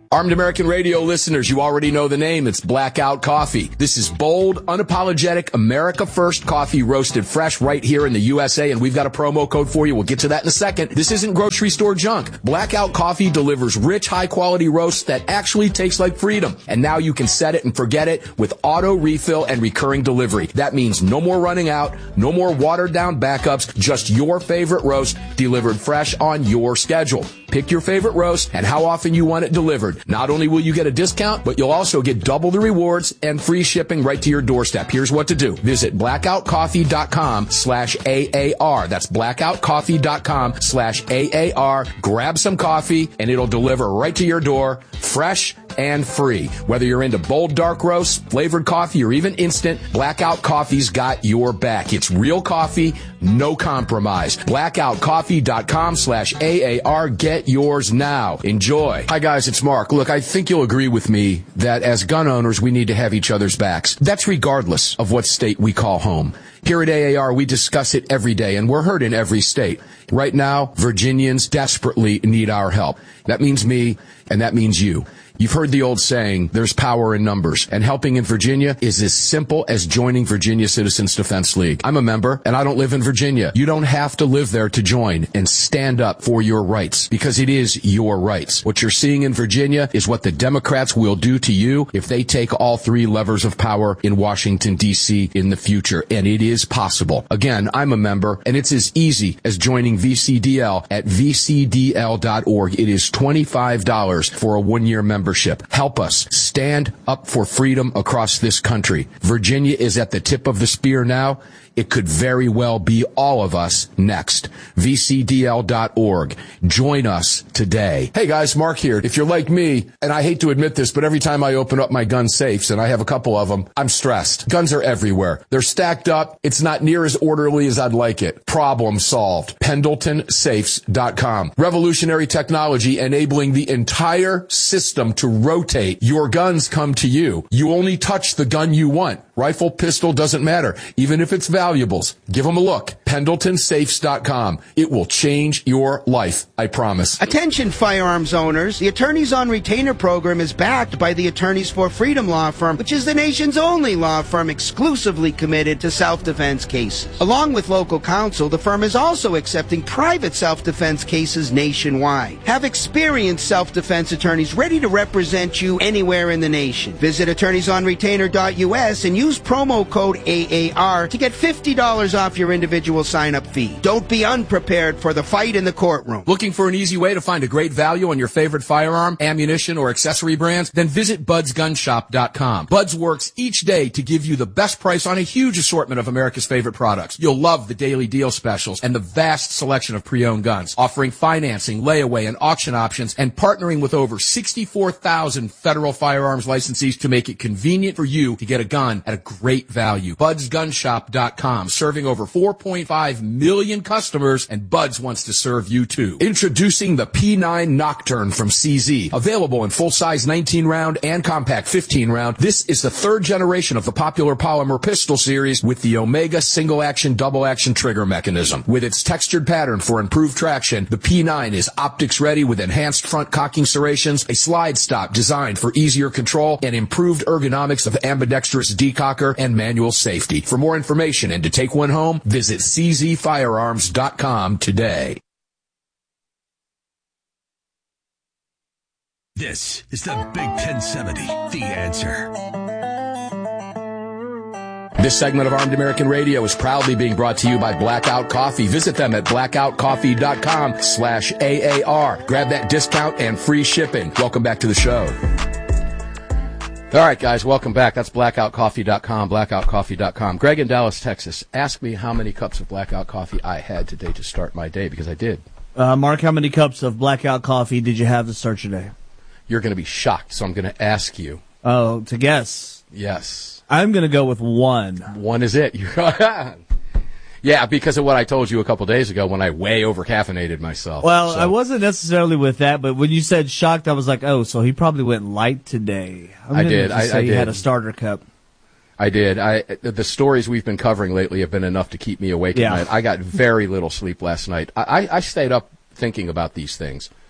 [SPEAKER 23] Armed American Radio listeners, you already know the name. It's Blackout Coffee. This is bold, unapologetic, America First coffee roasted fresh right here in the U S A, and we've got a promo code for you. We'll get to that in a second. This isn't grocery store junk. Blackout Coffee delivers rich, high-quality roasts that actually taste like freedom. And now you can set it and forget it with auto refill and recurring delivery. That means no more running out, no more watered-down backups, just your favorite roast delivered fresh on your schedule. Pick your favorite roast and how often you want it delivered. Not only will you get a discount, but you'll also get double the rewards and free shipping right to your doorstep. Here's what to do. Visit blackoutcoffee.com slash AAR. That's blackoutcoffee.com slash AAR. Grab some coffee and it'll deliver right to your door, fresh and free. Whether you're into bold dark roasts, flavored coffee, or even instant, Blackout Coffee's got your back. It's real coffee, no compromise. blackoutcoffee.com slash AAR. Get yours now. Enjoy. Hi guys, it's Mark. Look, I think you'll agree with me that as gun owners, we need to have each other's backs. That's regardless of what state we call home. Here at A A R, we discuss it every day, and we're heard in every state. Right now, Virginians desperately need our help. That means me, and that means you. You've heard the old saying, there's power in numbers, and helping in Virginia is as simple as joining Virginia Citizens Defense League. I'm a member, and I don't live in Virginia. You don't have to live there to join and stand up for your rights, because it is your rights. What you're seeing in Virginia is what the Democrats will do to you if they take all three levers of power in Washington, D C in the future, and it is possible. Again, I'm a member, and it's as easy as joining V C D L at v c d l dot org. It is twenty-five dollars for a one-year membership. Help us stand up for freedom across this country. Virginia is at the tip of the spear now. It could very well be all of us next. v c d l dot org. Join us today. Hey guys, Mark here. If you're like me, and I hate to admit this, but every time I open up my gun safes, and I have a couple of them, I'm stressed. Guns are everywhere. They're stacked up. It's not near as orderly as I'd like it. Problem solved. pendleton safes dot com. Revolutionary technology enabling the entire system to rotate. Your guns come to you. You only touch the gun you want. Rifle, pistol, doesn't matter. Even if it's valuables, give them a look. pendleton safes dot com. It will change your life, I promise.
[SPEAKER 2] Attention firearms owners. The Attorneys on Retainer program is backed by the Attorneys for Freedom law firm, which is the nation's only law firm exclusively committed to self-defense cases. Along with local counsel, the firm is also accepting private self-defense cases nationwide. Have experienced self-defense attorneys ready to represent you anywhere in the nation. Visit attorneys on retainer dot u s and use promo code A A R to get fifty dollars off your individual sign-up fee. Don't be unprepared for the fight in the courtroom.
[SPEAKER 24] Looking for an easy way to find a great value on your favorite firearm, ammunition, or accessory brands? Then visit buds gun shop dot com. Buds works each day to give you the best price on a huge assortment of America's favorite products. You'll love the daily deal specials and the vast selection of pre-owned guns, offering financing, layaway, and auction options, and partnering with over sixty-four thousand federal firearms licensees to make it convenient for you to get a gun at a great value. buds gun shop dot com, serving over four point five million customers, and Buds wants to serve you too. Introducing the P nine Nocturne from C Z. Available in full-size nineteen round and compact fifteen round, this is the third generation of the popular polymer pistol series with the Omega single-action, double-action trigger mechanism. With its textured pattern for improved traction, the P nine is optics-ready with enhanced front cocking serrations, a slide stop designed for easier control, and improved ergonomics of ambidextrous decocker and manual safety. For more information and to take one home, visit c z firearms dot com today.
[SPEAKER 7] This is the Big ten seventy, The Answer.
[SPEAKER 24] This segment of Armed American Radio is proudly being brought to you by Blackout Coffee. Visit them at blackout coffee dot com slash A A R. Grab that discount and free shipping. Welcome back to the show. All right, guys, welcome back. That's blackout coffee dot com, blackout coffee dot com. Greg in Dallas, Texas, asked me how many cups of Blackout Coffee I had today to start my day, because I did.
[SPEAKER 1] Uh, Mark, how many cups of Blackout Coffee did you have to start your day?
[SPEAKER 24] You're going to be shocked, so I'm going to ask you.
[SPEAKER 1] Oh, to guess?
[SPEAKER 24] Yes.
[SPEAKER 1] I'm going to go with one.
[SPEAKER 24] One is it. Yeah, because of what I told you a couple days ago when I way over-caffeinated myself.
[SPEAKER 1] Well,
[SPEAKER 24] so.
[SPEAKER 1] I wasn't necessarily with that, but when you said shocked, I was like, oh, so he probably went light today. I'm
[SPEAKER 24] I did. I,
[SPEAKER 1] say
[SPEAKER 24] I
[SPEAKER 1] he
[SPEAKER 24] did.
[SPEAKER 1] had a starter cup.
[SPEAKER 24] I did. I the stories we've been covering lately have been enough to keep me awake
[SPEAKER 1] Yeah.
[SPEAKER 24] at night. I got very little sleep last night. I, I, I stayed up thinking about these things.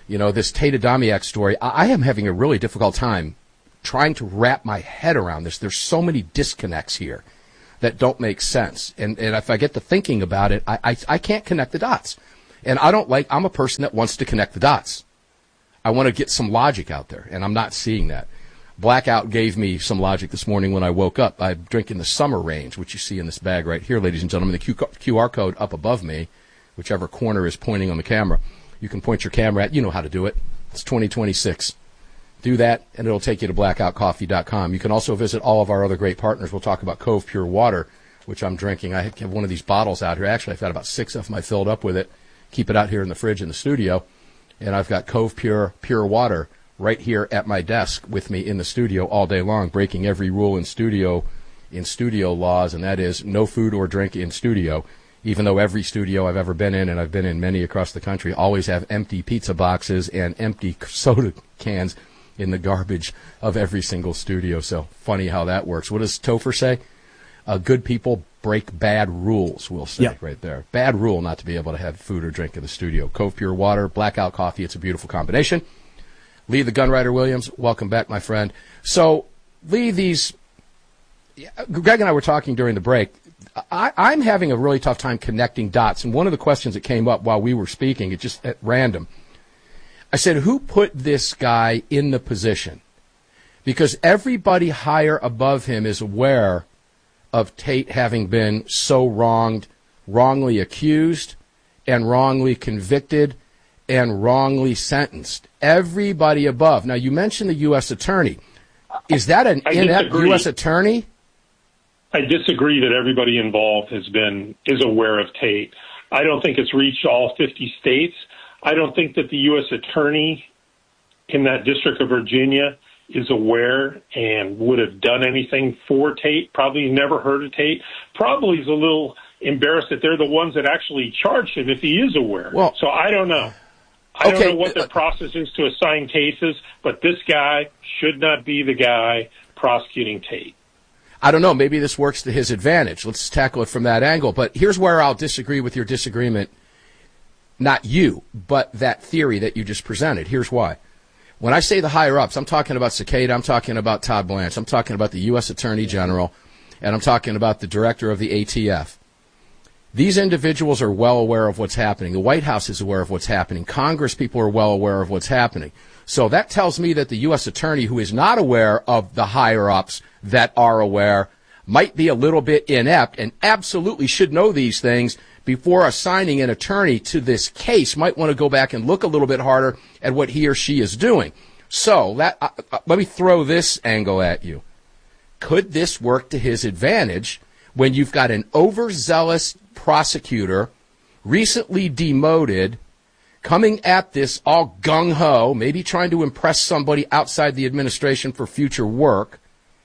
[SPEAKER 24] You know, this Tate Adamiak story, I, I am having a really difficult time trying to wrap my head around this. There's so many disconnects here that don't make sense. And, and if I get to thinking about it, I, I, I can't connect the dots. And I don't like, I'm a person that wants to connect the dots. I want to get some logic out there, and I'm not seeing that. Blackout gave me some logic this morning when I woke up. I'm drinking the Summer Range, which you see in this bag right here, ladies and gentlemen. The Q, Q R code up above me, whichever corner is pointing on the camera. You can point your camera at, you know how to do it. It's twenty twenty-six. Do that, and it'll take you to blackout coffee dot com. You can also visit all of our other great partners. We'll talk about Cove Pure Water, which I'm drinking. I have one of these bottles out here. Actually, I've got about six of them. I filled up with it. Keep it out here in the fridge in the studio. And I've got Cove Pure Pure Water right here at my desk with me in the studio all day long, breaking every rule in studio in studio laws, and that is no food or drink in studio, even though every studio I've ever been in, and I've been in many across the country, always have empty pizza boxes and empty soda cans in the garbage of every single studio. So funny how that works. What does Topher say? Uh, good people break bad rules, we'll say, yep. Right there. Bad rule not to be able to have food or drink in the studio. Cove Pure Water, Blackout Coffee, it's a beautiful combination. Lee the Gunwriter Williams, welcome back, my friend. So, Lee, these... Greg and I were talking during the break. I, I'm having a really tough time connecting dots, and one of the questions that came up while we were speaking, it just at random, I said, who put this guy in the position? Because everybody higher above him is aware of Tate having been so wronged, wrongly accused, and wrongly convicted, and wrongly sentenced. Everybody above. Now, you mentioned the U S attorney. Is that an inept U S attorney?
[SPEAKER 3] I disagree that everybody involved has been, is aware of Tate. I don't think it's reached all fifty states. I don't think that the U S attorney in that District of Virginia is aware and would have done anything for Tate. Probably never heard of Tate. Probably is a little embarrassed that they're the ones that actually charged him if he is aware. Well, so I don't know. I okay. don't know what the process is to assign cases, but this guy should not be the guy prosecuting Tate.
[SPEAKER 24] I don't know. Maybe this works to his advantage. Let's tackle it from that angle. But here's where I'll disagree with your disagreement. Not you, but that theory that you just presented. Here's why. When I say the higher-ups, I'm talking about Cicada, I'm talking about Todd Blanche, I'm talking about the U S Attorney General, and I'm talking about the director of the A T F. These individuals are well aware of what's happening. The White House is aware of what's happening. Congress people are well aware of what's happening. So that tells me that the U S Attorney, who is not aware of the higher-ups that are aware, might be a little bit inept and absolutely should know these things before assigning an attorney to this case. Might want to go back and look a little bit harder at what he or she is doing. So that, uh, uh, let me throw this angle at you. Could this work to his advantage when you've got an overzealous prosecutor, recently demoted, coming at this all gung-ho, maybe trying to impress somebody outside the administration for future work?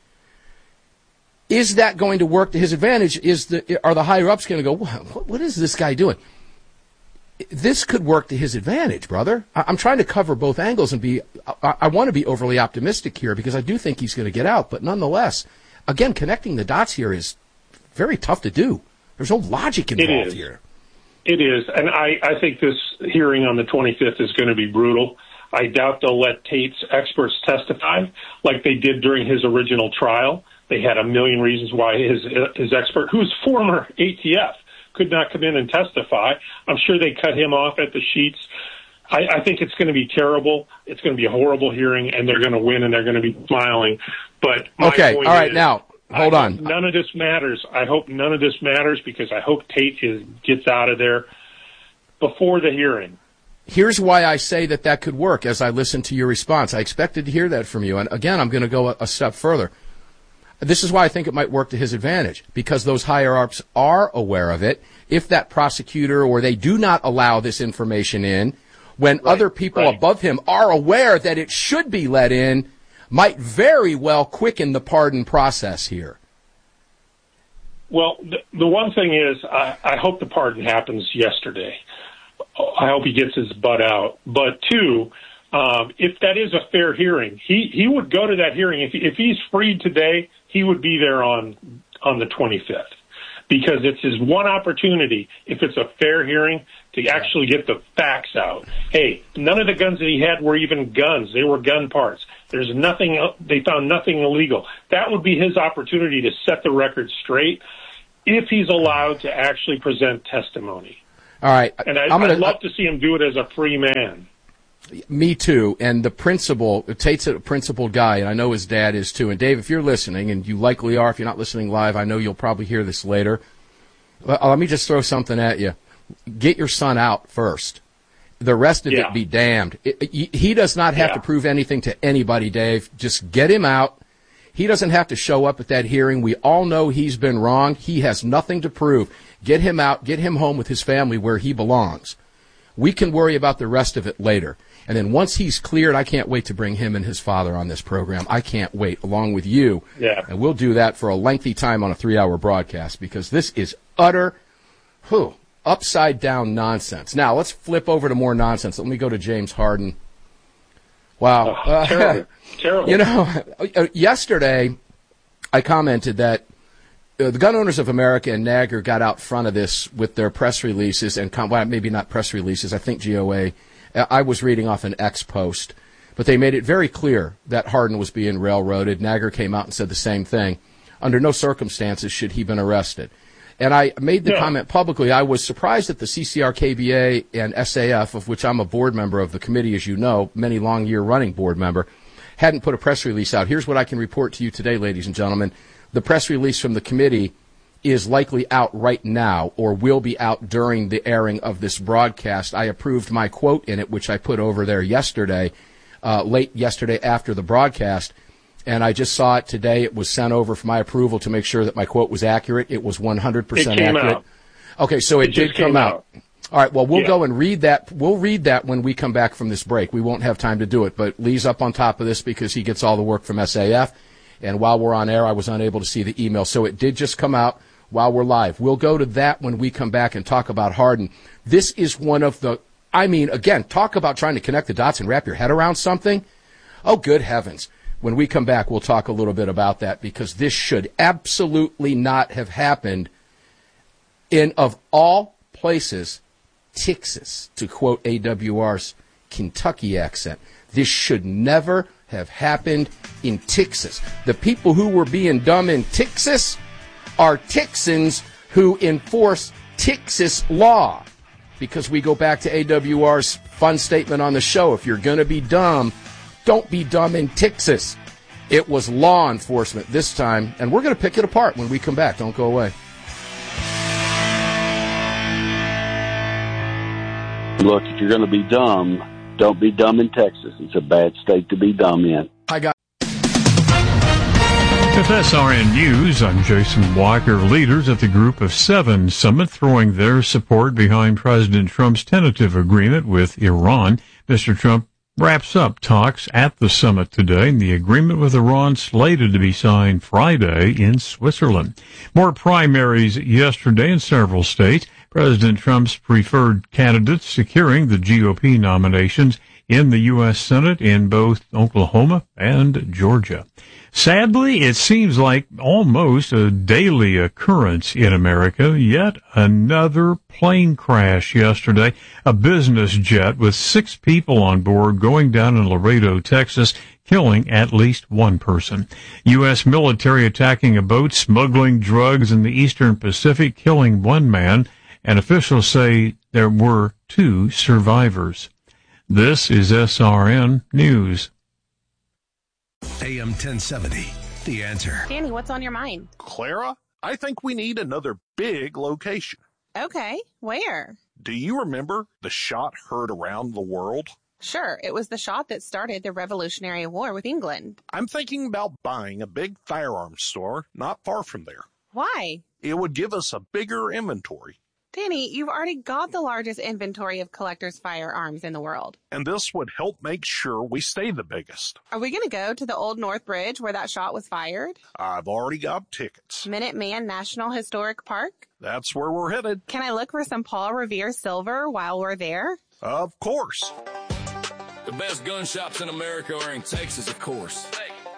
[SPEAKER 24] Is that going to work to his advantage? Is the are the higher-ups going to go, what, what is this guy doing? This could work to his advantage, brother. I, I'm trying to cover both angles and be, I, I want to be overly optimistic here because I do think he's going to get out. But nonetheless, again, connecting the dots here is very tough to do. There's no logic involved here.
[SPEAKER 3] It is, and I, I think this hearing on the twenty-fifth is going to be brutal. I doubt they'll let Tate's experts testify like they did during his original trial. They had a million reasons why his his expert, who's former A T F, could not come in and testify. I'm sure they cut him off at the sheets. I, I think it's going to be terrible. It's going to be a horrible hearing, and they're going to win, and they're going to be smiling. But my
[SPEAKER 24] okay,
[SPEAKER 3] point
[SPEAKER 24] all right,
[SPEAKER 3] is,
[SPEAKER 24] now hold on.
[SPEAKER 3] None of this matters. I hope none of this matters because I hope Tate is, gets out of there before the hearing.
[SPEAKER 24] Here's why I say that that could work as I listen to your response. I expected to hear that from you. And again, I'm going to go a, a step further. This is why I think it might work to his advantage, because those higher-ups are aware of it. If that prosecutor or they do not allow this information in, when right, other people right. above him are aware that it should be let in, might very well quicken the pardon process here.
[SPEAKER 3] Well, the, the one thing is, I, I hope the pardon happens yesterday. I hope he gets his butt out. But two, um, if that is a fair hearing, he, he would go to that hearing. If, if he's freed today, he would be there on on the twenty-fifth. because it's his one opportunity, if it's a fair hearing, to actually get the facts out. Hey, none of the guns that he had were even guns. They were gun parts. There's nothing, they found nothing illegal. That would be his opportunity to set the record straight if he's allowed to actually present testimony.
[SPEAKER 24] All right.
[SPEAKER 3] And I,
[SPEAKER 24] I'm gonna,
[SPEAKER 3] I'd love to see him do it as a free man.
[SPEAKER 24] Me too. And the principal, Tate's a principled guy, and I know his dad is too. And Dave, if you're listening, and you likely are, if you're not listening live, I know you'll probably hear this later. Let me just throw something at you. Get your son out first. The rest of
[SPEAKER 3] yeah.
[SPEAKER 24] it be damned. It, it, he does not have
[SPEAKER 3] yeah.
[SPEAKER 24] to prove anything to anybody, Dave. Just get him out. He doesn't have to show up at that hearing. We all know he's been wrong. He has nothing to prove. Get him out. Get him home with his family where he belongs. We can worry about the rest of it later. And then once he's cleared, I can't wait to bring him and his father on this program. I can't wait, along with you.
[SPEAKER 3] Yeah.
[SPEAKER 24] And we'll do that for a lengthy time on a three-hour broadcast, because this is utter, whew, upside-down nonsense. Now, let's flip over to more nonsense. Let me go to James Harden. Wow.
[SPEAKER 3] Oh, uh, terrible. terrible.
[SPEAKER 24] You know, yesterday I commented that Uh, the Gun Owners of America and NAGR got out front of this with their press releases and com- well, maybe not press releases. I think G O A. I was reading off an X post, but they made it very clear that Harden was being railroaded. NAGR came out and said the same thing. Under no circumstances should he been arrested. And I made the yeah. comment publicly. I was surprised that the C C R, K B A, and S A F, of which I'm a board member of the committee, as you know, many long year running board member, hadn't put a press release out. Here's what I can report to you today, ladies and gentlemen. The press release from the committee is likely out right now, or will be out during the airing of this broadcast. I approved my quote in it, which I put over there yesterday, uh, late yesterday after the broadcast, and I just saw it today. It was sent over for my approval to make sure that my quote was accurate. It was one hundred percent
[SPEAKER 3] it came
[SPEAKER 24] accurate.
[SPEAKER 3] Out.
[SPEAKER 24] Okay, so it,
[SPEAKER 3] it
[SPEAKER 24] did come out. out. All right, well, we'll
[SPEAKER 3] yeah.
[SPEAKER 24] go and read that. We'll read that when we come back from this break. We won't have time to do it, but Lee's up on top of this because he gets all the work from S A F. And while we're on air, I was unable to see the email. So it did just come out while we're live. We'll go to that when we come back and talk about Harden. This is one of the, I mean, again, talk about trying to connect the dots and wrap your head around something. Oh, good heavens. When we come back, we'll talk a little bit about that, because this should absolutely not have happened in, of all places, Texas, to quote A W R's Kentucky accent. This should never have happened in Texas. The people who were being dumb in Texas are Texans who enforce Texas law. Because we go back to A W R's fun statement on the show, if you're going to be dumb, don't be dumb in Texas. It was law enforcement this time, and we're going to pick it apart when we come back. Don't go away.
[SPEAKER 4] Look, if you're going to be dumb, don't be dumb in Texas. It's a bad state to be dumb in.
[SPEAKER 24] I got.
[SPEAKER 13] With S R N News, I'm Jason Walker. Leaders at the Group of Seven summit throwing their support behind President Trump's tentative agreement with Iran. Mister Trump wraps up talks at the summit today, and the agreement with Iran slated to be signed Friday in Switzerland. More primaries yesterday in several states. President Trump's preferred candidates securing the G O P nominations in the U S Senate in both Oklahoma and Georgia. Sadly, it seems like almost a daily occurrence in America. Yet another plane crash yesterday, a business jet with six people on board going down in Laredo, Texas, killing at least one person. U S military attacking a boat smuggling drugs in the Eastern Pacific, killing one man, and officials say there were two survivors. This is S R N News.
[SPEAKER 7] A M ten seventy, The Answer.
[SPEAKER 5] Danny, what's on your mind?
[SPEAKER 20] Clara, I think we need another big location.
[SPEAKER 5] Okay, where?
[SPEAKER 20] Do you remember the shot heard around the world?
[SPEAKER 5] Sure, it was the shot that started the Revolutionary War with England.
[SPEAKER 20] I'm thinking about buying a big firearms store not far from there.
[SPEAKER 5] Why?
[SPEAKER 20] It would give us a bigger inventory.
[SPEAKER 5] Danny, you've already got the largest inventory of collectors' firearms in the world.
[SPEAKER 20] And this would help make sure we stay the biggest.
[SPEAKER 5] Are we going to go to the Old North Bridge where that shot was fired?
[SPEAKER 20] I've already got tickets.
[SPEAKER 5] Minuteman National Historic Park?
[SPEAKER 20] That's where we're headed.
[SPEAKER 5] Can I look for some Paul Revere silver while we're there?
[SPEAKER 20] Of course.
[SPEAKER 6] The best gun shops in America are in Texas, of course.